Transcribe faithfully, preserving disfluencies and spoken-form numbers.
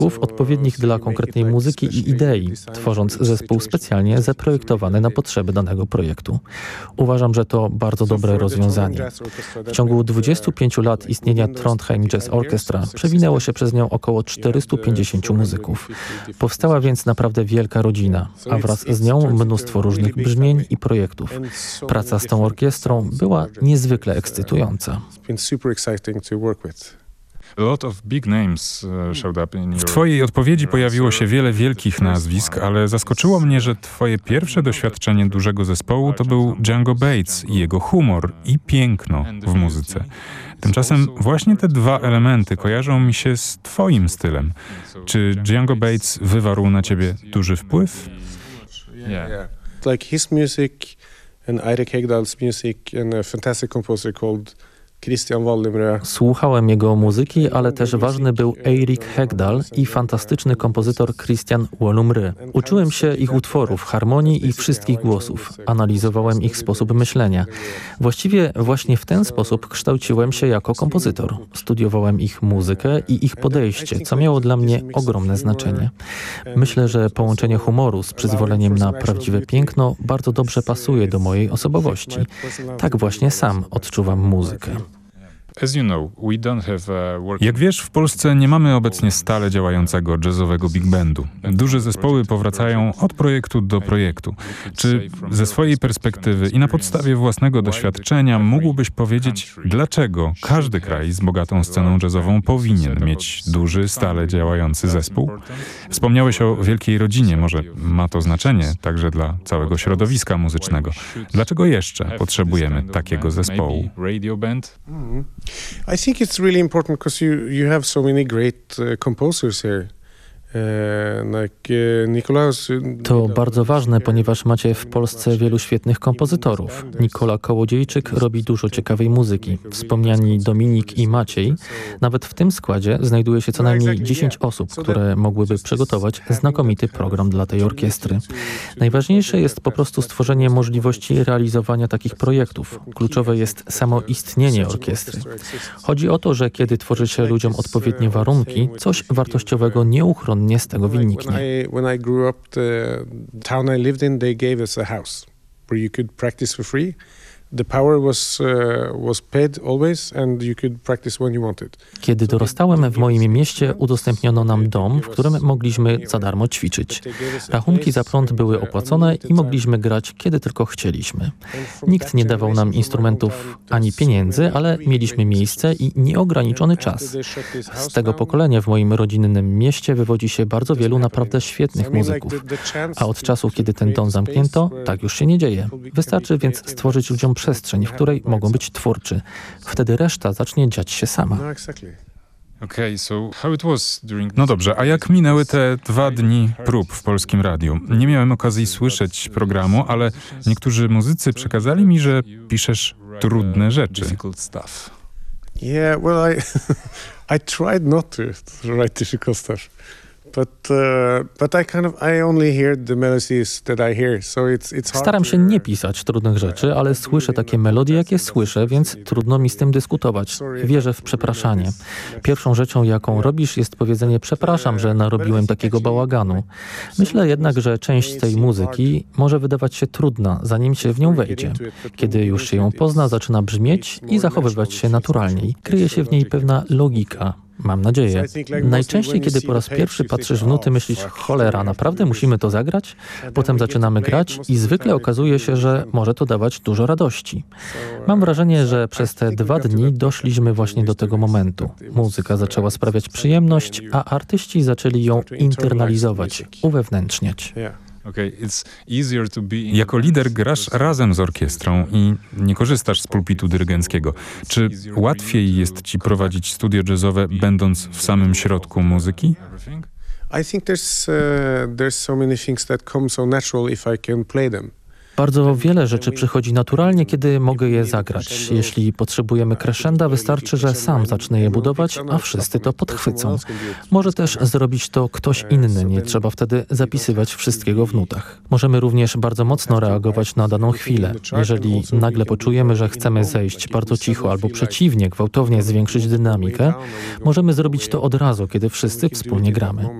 zespołów odpowiednich dla konkretnej muzyki i idei, tworząc zespół specjalnie zaprojektowany na potrzeby danego projektu. Uważam, że to bardzo dobre rozwiązanie. W ciągu dwudziestu pięciu lat istnienia Trondheim Jazz Orchestra przewinęło się przez nią około czterystu pięćdziesięciu muzyków. Powstała więc naprawdę wielka rodzina, a wraz z nią mnóstwo różnych brzmień i projektów. Praca z tą orkiestrą była niezwykle ekscytująca. W twojej odpowiedzi pojawiło się wiele wielkich nazwisk, ale zaskoczyło mnie, że twoje pierwsze doświadczenie dużego zespołu to był Django Bates i jego humor i piękno w muzyce. Tymczasem właśnie te dwa elementy kojarzą mi się z twoim stylem. Czy Django Bates wywarł na ciebie duży wpływ? Yeah. Like his music and Eirik Hegdal's music and a fantastic composer called Christian Wallenrö. Słuchałem jego muzyki, ale też ważny był Eirik Hegdal i fantastyczny kompozytor Christian Wallenrö. Uczyłem się ich utworów, harmonii i wszystkich głosów. Analizowałem ich sposób myślenia. Właściwie właśnie w ten sposób kształciłem się jako kompozytor. Studiowałem ich muzykę i ich podejście, co miało dla mnie ogromne znaczenie. Myślę, że połączenie humoru z przyzwoleniem na prawdziwe piękno bardzo dobrze pasuje do mojej osobowości. Tak właśnie sam odczuwam muzykę. Jak wiesz, w Polsce nie mamy obecnie stale działającego jazzowego big bandu. Duże zespoły powracają od projektu do projektu. Czy ze swojej perspektywy i na podstawie własnego doświadczenia mógłbyś powiedzieć, dlaczego każdy kraj z bogatą sceną jazzową powinien mieć duży, stale działający zespół? Wspomniałeś o wielkiej rodzinie, może ma to znaczenie także dla całego środowiska muzycznego. Dlaczego jeszcze potrzebujemy takiego zespołu? I think it's really important because you, you have so many great uh, composers here. To bardzo ważne, ponieważ macie w Polsce wielu świetnych kompozytorów. Nikola Kołodziejczyk robi dużo ciekawej muzyki. Wspomniani Dominik i Maciej. Nawet w tym składzie znajduje się co najmniej dziesięć osób, które mogłyby przygotować znakomity program dla tej orkiestry. Najważniejsze jest po prostu stworzenie możliwości realizowania takich projektów. Kluczowe jest samo istnienie orkiestry. Chodzi o to, że kiedy tworzy się ludziom odpowiednie warunki, coś wartościowego nieuchronnie nie z tego wyniknie. When I grew up, the town I lived in, they gave us a house where you could practice for free. The power was uh, was paid always and you could practice when you wanted. Kiedy dorastałem, w moim mieście udostępniono nam dom, w którym mogliśmy za darmo ćwiczyć. Rachunki za prąd były opłacone i mogliśmy grać, kiedy tylko chcieliśmy. Nikt nie dawał nam instrumentów ani pieniędzy, ale mieliśmy miejsce i nieograniczony czas. Z tego pokolenia w moim rodzinnym mieście wywodzi się bardzo wielu naprawdę świetnych muzyków. A od czasu, kiedy ten dom zamknięto, tak już się nie dzieje. Wystarczy więc stworzyć ludziom przestrzeń, w której mogą być twórczy. Wtedy reszta zacznie dziać się sama. No dobrze, a jak minęły te dwa dni prób w Polskim Radiu? Nie miałem okazji słyszeć programu, ale niektórzy muzycy przekazali mi, że piszesz trudne rzeczy. Yeah, well, I I tried not to write difficult stuff. But, uh, but I kind of, I only hear the melodies that I hear, so it's, it's hard. Staram się nie pisać trudnych rzeczy, ale słyszę takie melodie, jakie słyszę, więc trudno mi z tym dyskutować. Wierzę w przepraszanie. Pierwszą rzeczą, jaką robisz, jest powiedzenie przepraszam, że narobiłem takiego bałaganu. Myślę jednak, że część tej muzyki może wydawać się trudna, zanim się w nią wejdzie. Kiedy już się ją pozna, zaczyna brzmieć i zachowywać się naturalniej. Kryje się w niej pewna logika. Mam nadzieję. Najczęściej, kiedy po raz pierwszy patrzysz w nuty, myślisz, cholera, naprawdę musimy to zagrać? Potem zaczynamy grać i zwykle okazuje się, że może to dawać dużo radości. Mam wrażenie, że przez te dwa dni doszliśmy właśnie do tego momentu. Muzyka zaczęła sprawiać przyjemność, a artyści zaczęli ją internalizować, uwewnętrzniać. Jako lider grasz razem z orkiestrą i nie korzystasz z pulpitu dyrygenckiego. Czy łatwiej jest ci prowadzić studio jazzowe, będąc w samym środku muzyki? I think there's uh, there's so many things that come so natural if I can play them. Bardzo wiele rzeczy przychodzi naturalnie, kiedy mogę je zagrać. Jeśli potrzebujemy crescenda, wystarczy, że sam zacznę je budować, a wszyscy to podchwycą. Może też zrobić to ktoś inny, nie trzeba wtedy zapisywać wszystkiego w nutach. Możemy również bardzo mocno reagować na daną chwilę. Jeżeli nagle poczujemy, że chcemy zejść bardzo cicho albo przeciwnie, gwałtownie zwiększyć dynamikę, możemy zrobić to od razu, kiedy wszyscy wspólnie gramy.